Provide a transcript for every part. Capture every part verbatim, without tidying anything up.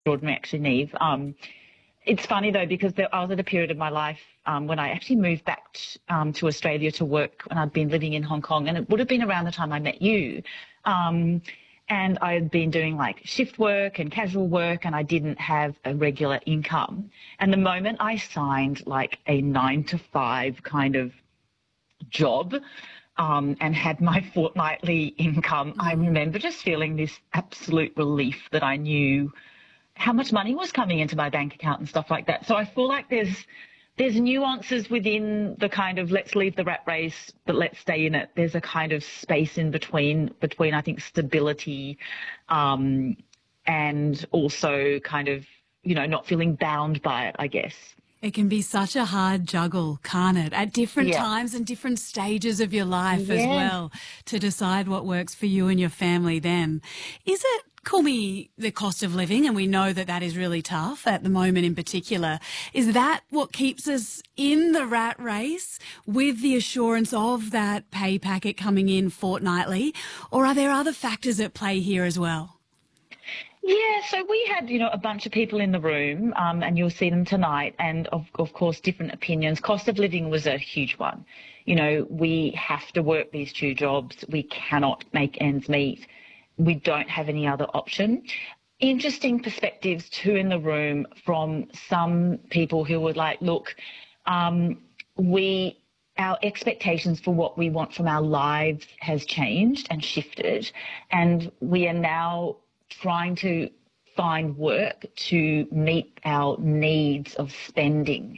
extraordinary, actually, Neve. Um, it's funny, though, because there, I was at a period of my life um, when I actually moved back t- um, to Australia to work when I'd been living in Hong Kong, and it would have been around the time I met you. Um, and I had been doing like shift work and casual work, and I didn't have a regular income. And the moment I signed like a nine to five kind of job um, and had my fortnightly income, I remember just feeling this absolute relief that I knew how much money was coming into my bank account and stuff like that. So I feel like there's there's nuances within the kind of let's leave the rat race, but let's stay in it. There's a kind of space in between, between I think, stability um, and also kind of, you know, not feeling bound by it, I guess. It can be such a hard juggle, can't it? At different Yeah. times and different stages of your life Yeah. as well, to decide what works for you and your family then. Is it, call me, the cost of living, and we know that that is really tough at the moment in particular. Is that what keeps us in the rat race with the assurance of that pay packet coming in fortnightly? Or are there other factors at play here as well? Yeah, so we had, you know, a bunch of people in the room, um, and you'll see them tonight, and of, of course, different opinions. Cost of living was a huge one. You know, we have to work these two jobs. We cannot make ends meet. We don't have any other option. Interesting perspectives too in the room from some people who were like, look, um, we, our expectations for what we want from our lives has changed and shifted, and we are now trying to find work to meet our needs of spending.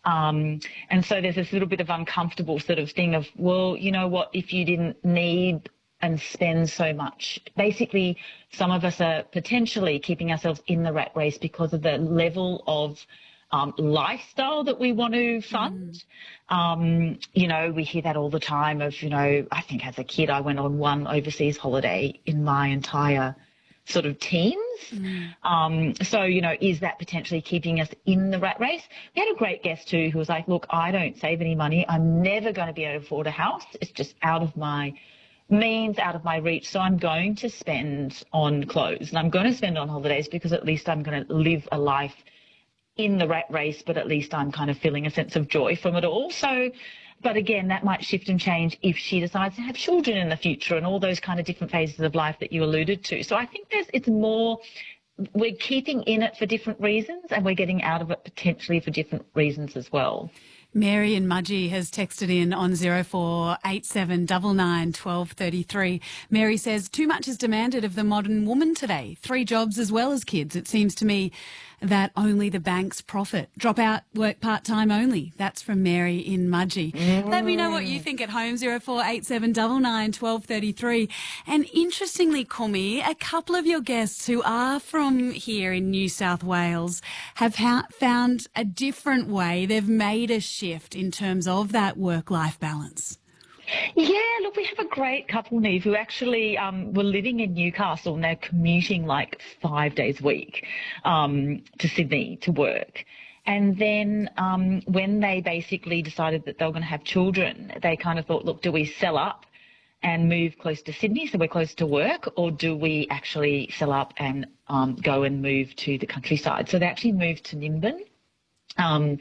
Um, and so there's this little bit of uncomfortable sort of thing of, well, you know what, if you didn't need and spend so much, basically some of us are potentially keeping ourselves in the rat race because of the level of um, lifestyle that we want to fund. Mm. Um, you know, we hear that all the time of, you know, I think as a kid I went on one overseas holiday in my entire sort of teens. Mm. Um, so, you know, is that potentially keeping us in the rat race? We had a great guest too who was like, look, I don't save any money. I'm never going to be able to afford a house. It's just out of my means, out of my reach. So I'm going to spend on clothes and I'm going to spend on holidays because at least I'm going to live a life in the rat race, but at least I'm kind of feeling a sense of joy from it all. So, but again, that might shift and change if she decides to have children in the future and all those kind of different phases of life that you alluded to. So I think there's, it's more, we're keeping in it for different reasons and we're getting out of it potentially for different reasons as well. Mary in Mudgee has texted in on zero four eight seven nine nine one two three three. Mary says, too much is demanded of the modern woman today. Three jobs as well as kids. It seems to me that only the banks profit. Drop out, work part-time only. That's from Mary in Mudgee. Mm. Let me know what you think at home, zero four eight seven nine nine one two three three. And interestingly, Kumi, a couple of your guests who are from here in New South Wales have ha- found a different way. They've made a shift in terms of that work-life balance. Yeah, look, we have a great couple, Neve, who actually um, were living in Newcastle and they're commuting like five days a week um, to Sydney to work. And then um, when they basically decided that they were going to have children, they kind of thought, look, do we sell up and move close to Sydney so we're close to work, or do we actually sell up and um, go and move to the countryside? So they actually moved to Nimbin. Um,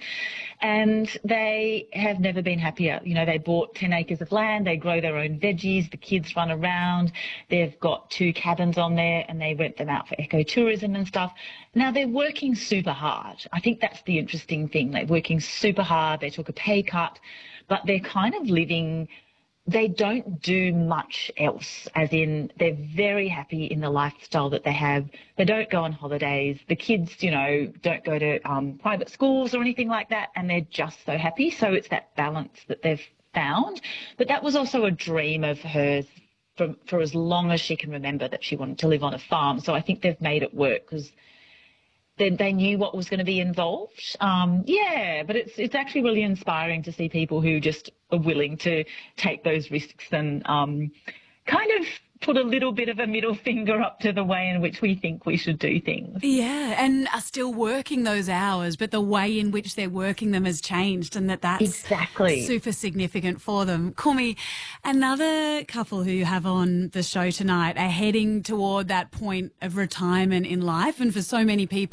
and they have never been happier. You know, they bought ten acres of land, they grow their own veggies, the kids run around, they've got two cabins on there and they rent them out for ecotourism and stuff. Now they're working super hard. I think that's the interesting thing. They're working super hard, they took a pay cut, but they're kind of living, they don't do much else, as in they're very happy in the lifestyle that they have. They don't go on holidays. The kids, you know, don't go to um, private schools or anything like that, and they're just so happy. So it's that balance that they've found. But that was also a dream of hers for, for as long as she can remember, that she wanted to live on a farm. So I think they've made it work because They, they knew what was going to be involved. Um, yeah, but it's it's actually really inspiring to see people who just are willing to take those risks and um, kind of put a little bit of a middle finger up to the way in which we think we should do things. Yeah, and are still working those hours, but the way in which they're working them has changed, and that that's exactly super significant for them. Kumi, another couple who you have on the show tonight are heading toward that point of retirement in life, and for so many people,